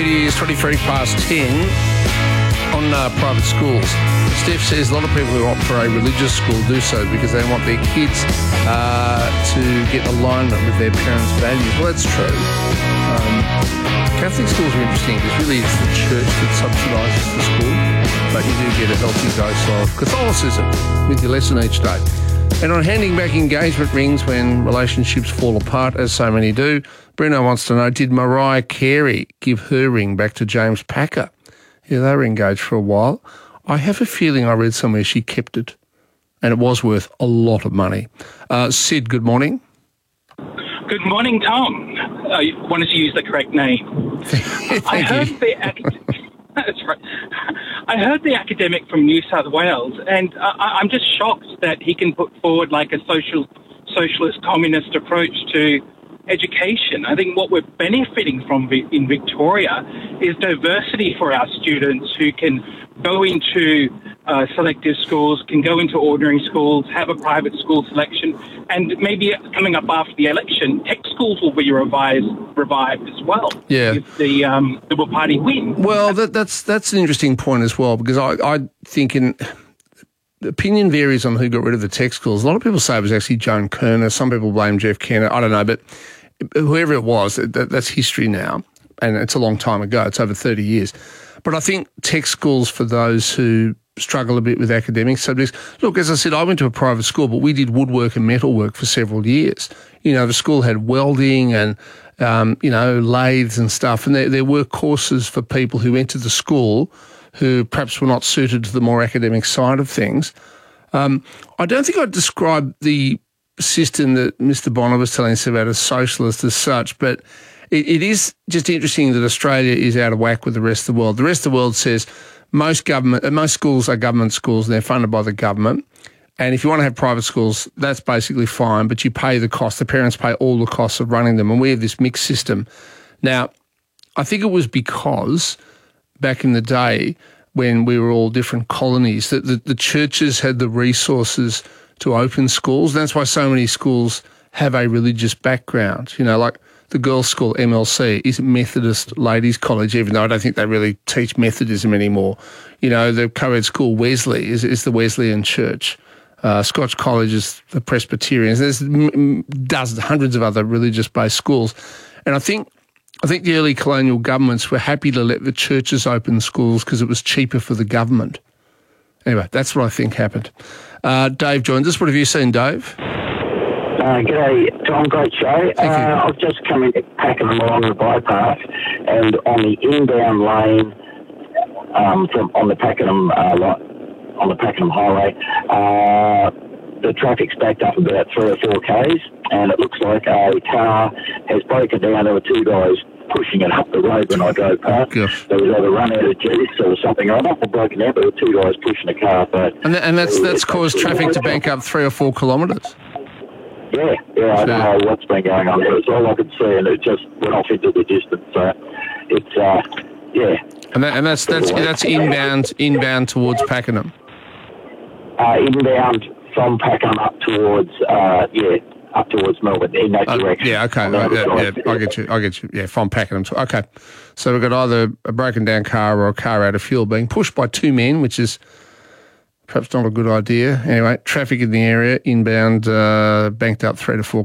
It is 23 past 10 on private schools. Steph says a lot of people who opt for a religious school do so because they want their kids to get alignment with their parents' values. Well, that's true. Catholic schools are interesting because really it's the church that subsidises the school, but you do get a healthy dose of Catholicism with your lesson each day. And on handing back engagement rings when relationships fall apart, as so many do, Bruno wants to know, did Mariah Carey give her ring back to James Packer? Yeah, they were engaged for a while. I have a feeling I read somewhere she kept it, and it was worth a lot of money. Sid, good morning. Good morning, Tom. I wanted to use the correct name. Thank you. That's right. I heard the academic from New South Wales, and I'm just shocked that he can put forward like a socialist communist approach to education. I think what we're benefiting from in Victoria is diversity for our students who can go into selective schools, can go into ordinary schools, have a private school selection, and maybe coming up after the election, tech schools will be revived as well. Yeah. If the Liberal Party win. Well, that's an interesting point as well, because I think opinion varies on who got rid of the tech schools. A lot of people say it was actually Joan Kerner. Some people blame Jeff Kenner. I don't know, but whoever it was, that's history now, and it's a long time ago. It's over 30 years. But I think tech schools for those who struggle a bit with academic subjects. Look, as I said, I went to a private school, but we did woodwork and metalwork for several years. You know, the school had welding and, lathes and stuff, and there were courses for people who entered the school who perhaps were not suited to the more academic side of things. I don't think I'd describe the system that Mr. Bonner was telling us about as socialist as such, but it is just interesting that Australia is out of whack with the rest of the world. The rest of the world says most schools are government schools and they're funded by the government. And if you want to have private schools, that's basically fine, but you pay the cost. The parents pay all the costs of running them, and we have this mixed system. Now, I think it was because back in the day when we were all different colonies, that the churches had the resources to open schools. That's why so many schools have a religious background. You know, like the girls' school, MLC, is Methodist Ladies' College, even though I don't think they really teach Methodism anymore. You know, the co-ed school, Wesley, is the Wesleyan Church. Scotch College is the Presbyterians. There's dozens, hundreds of other religious-based schools. And I think the early colonial governments were happy to let the churches open schools because it was cheaper for the government. Anyway, that's what I think happened. Dave joins us. What have you seen, Dave? G'day, Tom. Great show. I've just come in Pakenham along the bypass, and on the inbound lane on the Pakenham Highway, the traffic's backed up about 3 or 4 Ks, and it looks like a car has broken down. There were 2 guys pushing it up the road when I drove past. Gosh. There was either run out of juice or something. I don't know broken down, but there were 2 guys pushing a car. But and that's caused traffic to bank up 3 or 4 kilometres. Yeah, I don't know what's been going on there. It's all I could see, and it just went off into the distance. So it's And that's inbound towards Pakenham. Inbound from Pakenham up towards Melbourne in that direction. Yeah, okay, right, I get you. Yeah, from Pakenham. Okay, so we've got either a broken down car or a car out of fuel being pushed by 2 men, which is perhaps not a good idea. Anyway, traffic in the area, inbound, banked up 3 to 4